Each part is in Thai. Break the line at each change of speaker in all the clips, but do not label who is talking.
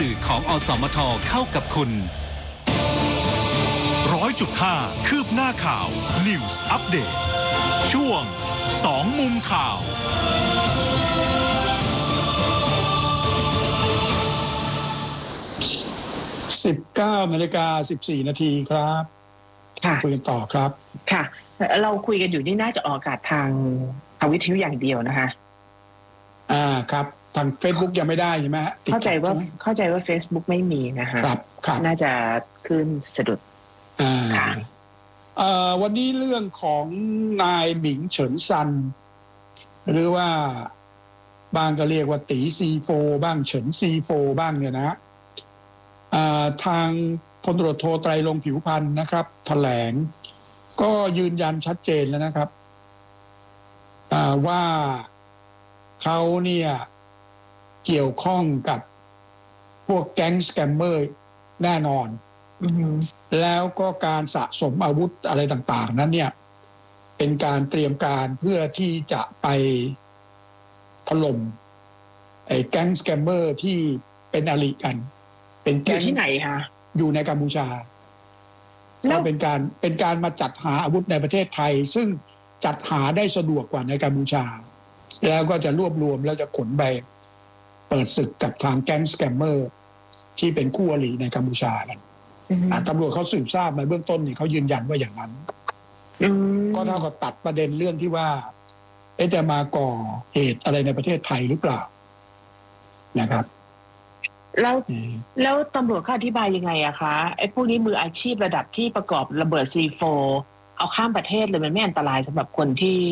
สื่อของอสมทเข้ากับคุณ 100.5 คืบหน้าข่าว News Update ช่วง2มุมข่าว
19:14 นาทีครับคุยกันต่อครับ
ค่ะเราคุยกันอยู่นี่น่าจะออกอากาศทางวิทยุอย่างเดียวนะคะ
ครับทาง Facebook ยังไม่ได้ใช่ไหมฮะ
เข้าใจว่า Facebook ไม่มีนะคะ
ครับ
น่าจะขึ้นสะดุด
ค่ะวันนี้เรื่องของนายหมิงเฉินซันหรือว่าบางก็เรียกว่าตีซีโฟบ้างเฉินซีโฟบ้างเนี่ยนะทางพลตำรวจโทไตรรงค์ผิวพรรณนะครับแถลงก็ยืนยันชัดเจนแล้วนะครับว่าเขาเนี่ยเกี่ยวข้องกับพวกแก๊งสแกมเมอร์แน่นอนแล้วก็การสะสมอาวุธอะไรต่างๆนั้นเนี่ยเป็นการเตรียมการเพื่อที่จะไปถล่มไอ้แก๊งสแกมเมอร์ที่เป็นอริกันเป็นแก๊ง
ที่ไหนคะ
อยู่ในกัมพูชาแล้วเป็นการมาจัดหาอาวุธในประเทศไทยซึ่งจัดหาได้สะดวกกว่าในกัมพูชาแล้วก็จะรวบรวมแล้วจะขนไปเปิดศึกกับทางแก๊งสแกมเมอร์ที่เป็นคู่อริในกัมพูชากันตำรวจเขาสืบทราบมาเบื้องต้นนี่เขายืนยันว่าอย่างนั้นก็เท่ากับตัดประเด็นเรื่องที่ว่าจะมาก่อเหตุอะไรในประเทศไทยหรือเปล่านะครับ
แล้วตำรวจเขาอธิบายยังไงอะคะไอ้พวกนี้มืออาชีพระดับที่ประกอบระเบิด C4 เอาข้ามประเทศเลยมันไม่อันตรายสำหรับคนที่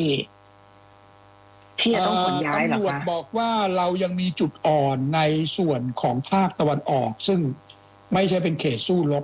จะต้องขนย้ายหรอคะ
ตำรวจบอกว่าเรายังมีจุดอ่อนในส่วนของภาคตะวันออกซึ่งไม่ใช่เป็นเขตสู้รบ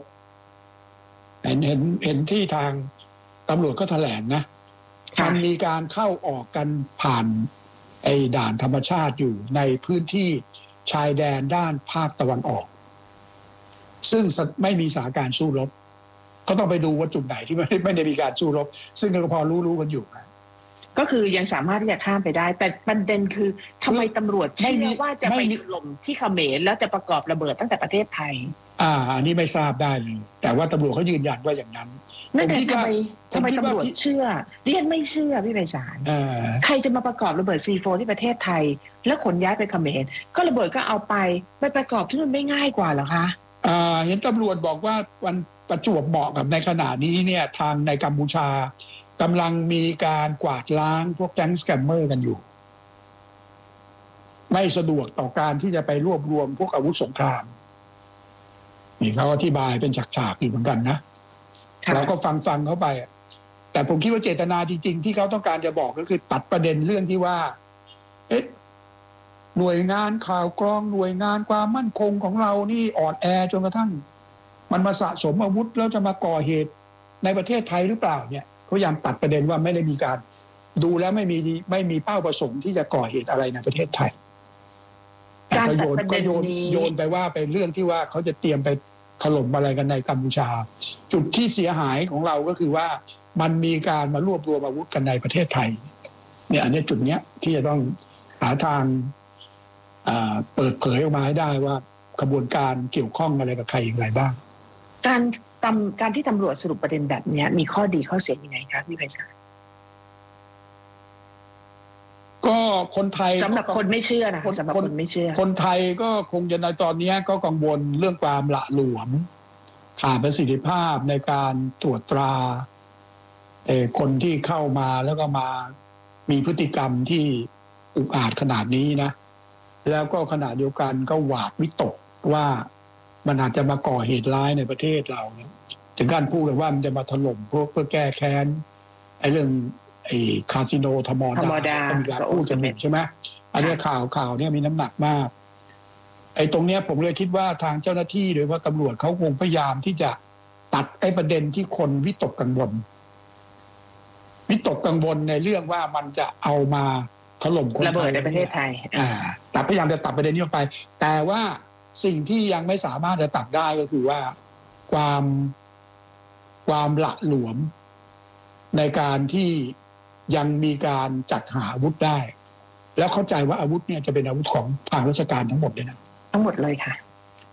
เห็นที่ทางตำรวจก็แถลงนะมันมีการเข้าออกกันผ่านไอ้ด่านธรรมชาติอยู่ในพื้นที่ชายแดนด้านภาคตะวันออกซึ่งไม่มีสถานการณ์สู้รบก็ต้องไปดูว่าจุดไหนที่ไม่ได้มีการสู้รบซึ่งก็พอรู้กันอยู่
ก็คือยังสามารถที่จะข้ามไปได้แต่ประเด็นคือทำไมตำรวจเชื่อว่าจะไปถล่มที่เขมรแล้วจะประกอบระเบิดตั้งแต่ประเทศไทย
อันนี้ไม่ทราบได้เลยแต่ว่าตำรวจเขายืนยันว่าอย่างนั้น
นั่นแต่ทำไมตำรวจเชื่อเรียนไม่เชื่อพี่ไพศาลใครจะมาประกอบระเบิด C4 ที่ประเทศไทยแล้วขนย้ายไปเขมรก็ระเบิดก็เอาไปประกอบที่มันไม่ง่ายกว่าเหรอคะ
เห็นตำรวจบอกว่าวันประจวบเหมาะกับในขณะนี้เนี่ยทางในกัมพูชากำลังมีการกวาดล้างพวกแก๊งสแกมเมอร์กันอยู่ไม่สะดวกต่อการที่จะไปรวบรวมพวกอาวุธสงครามนี่เขาอธิบายเป็นฉากๆอยู่เหมือนกันนะเราก็ฟังเขาไปแต่ผมคิดว่าเจตนาจริงๆที่เขาต้องการจะบอกก็คือตัดประเด็นเรื่องที่ว่าหน่วยงานข่าวกรองหน่วยงานความมั่นคงของเรานี่อ่อนแอจนกระทั่งมันมาสะสมอาวุธแล้วจะมาก่อเหตุในประเทศไทยหรือเปล่าเนี่ยเขาพยายามตัดประเด็นว่าไม่ได้มีการดูแล้วไม่มีเป้าประสงค์ที่จะก่อเหตุอะไรในประเทศไทย
การตัดประเด็น
นี้โยนไปว่าเป็นเรื่องที่ว่าเขาจะเตรียมไปถล่มอะไรกันในกัมพูชาจุดที่เสียหายของเราก็คือว่ามันมีการมารวบรวมอาวุธกันในประเทศไทยเนี่ยอันนี้จุดเนี้ยที่จะต้องหาทางเปิดเผยออกมาให้ได้ว่าขบวนการเกี่ยวข้องอะไรกับใครอย่างไรบ้าง
การที่ตำรวจสรุปประเด็นแบบนี้มีข้อดีข้อเสียยังไงคะพี่ไพศาล
ก็คนไทย
สำหรับคนไม่เชื่อนะสำหรับคนไม่เชื่อ
คนไทยก็คงจะในตอนนี้ก็กังวลเรื่องความหละหลวมขาดประสิทธิภาพในการตรวจตราคนที่เข้ามาแล้วก็มามีพฤติกรรมที่อุกอาจขนาดนี้นะแล้วก็ขณะเดียวกันก็หวาดวิตกว่ามันอาจจะมาก่อเหตุร้ายในประเทศเราเนี่ยถึงการพูดกันว่ามันจะมาถล่มพวกเพื่อแก้แค้นเรื่องคาสิโนธรรมดามีการพูดกันใช่ไหมอันนี้ข่าวเนี่ยมีน้ำหนักมากตรงเนี้ยผมเลยคิดว่าทางเจ้าหน้าที่หรือว่าตำรวจเขาคงพยายามที่จะตัดประเด็นที่คนวิตกกังวลในเรื่องว่ามันจะเอามาถล่มคนไทย
ระเบิดในประเทศไทย
แต่พยายามจะตัดประเด็นนี้ออกไปแต่ว่าสิ่งที่ยังไม่สามารถจะตัดได้ก็คือว่าความหละหลวมในการที่ยังมีการจัดหาอาวุธได้แล้วเข้าใจว่าอาวุธเนี่ยจะเป็นอาวุธของทางราชการทั้งหมดเลยนะ
ทั้งหมดเลยค่ะ